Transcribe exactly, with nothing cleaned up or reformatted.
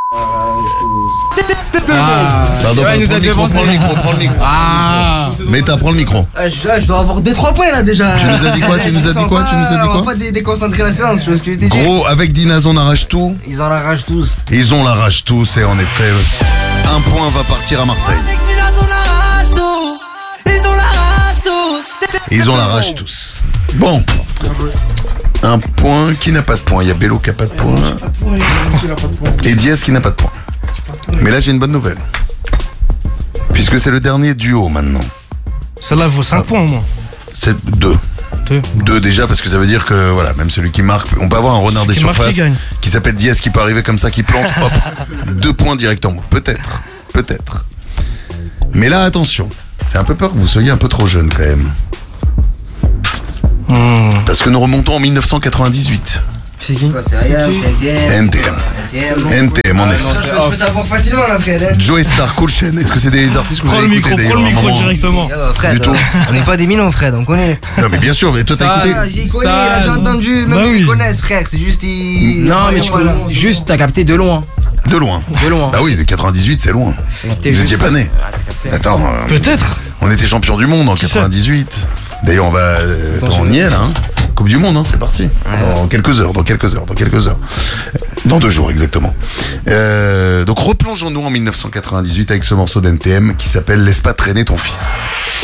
Ah. Pardon, Ouais, bah, il nous prends a le micro, devancé. prends le micro, prends le micro. Ah. Meta, prends le micro. Ah, je, ah, je dois avoir deux trois points là déjà. Tu nous as dit quoi Tu nous as dit quoi Tu nous as dit On quoi va pas dé- déconcentrer la séance, tu vois ce que je t'ai dit. Gros, avec Dinaz, on arrache tout. Ils en arrachent tous. Ils ont la rage tous et en effet, un point va partir à Marseille. Ils ont la rage tous. Bon. Un point qui n'a pas de point. Il y a Bello qui n'a pas de point. Et Diaz qui n'a pas de point. Mais là, j'ai une bonne nouvelle. Puisque c'est le dernier duo maintenant. Celle-là vaut cinq points au moins. C'est deux. Deux. Deux déjà, parce que ça veut dire que voilà, même celui qui marque, on peut avoir un renard Celui des qui marque, surfaces il gagne. qui s'appelle Diaz, qui peut arriver comme ça, qui plante, hop, deux points directement. Peut-être, peut-être. Mais là, attention, j'ai un peu peur que vous soyez un peu trop jeune quand même. Mmh. Parce que nous remontons en mille neuf cent quatre-vingt-dix-huit. C'est qui? C'est rien, c'est N T M. N T M, en effet. Je peux t'avoir facilement là, Fred. hein. Joey Star, Cool Chain. Est-ce que c'est des artistes que vous Prends le avez micro, écoutés prends le d'ailleurs à un micro moment directement. Ah, Fred, Du tout. euh, on n'est pas des minots, Fred, on connaît. Non, mais bien sûr, mais toi t'as Ça- écouté. Ah, j'y connais, Ça- il a déjà entendu, même Bah eux, oui. ils connaissent, frère. C'est juste. Ils... Non, mais tu Voilà. connais. Juste, t'as capté de loin. De loin. De loin. Bah oui, de quatre-vingt-dix-huit, c'est loin. T'es Vous juste- étiez pas né. Ah, t'as capté. Attends, euh, Peut-être. on était champion du monde en Qui ça quatre-vingt-dix-huit. D'ailleurs, on va. euh, attends, on y est là, hein. Coupe du monde, hein, c'est parti. Dans quelques heures, dans quelques heures, dans quelques heures. Dans deux jours, exactement. Euh, donc, replongeons-nous en mille neuf cent quatre-vingt-dix-huit avec ce morceau d'N T M qui s'appelle Laisse pas traîner ton fils.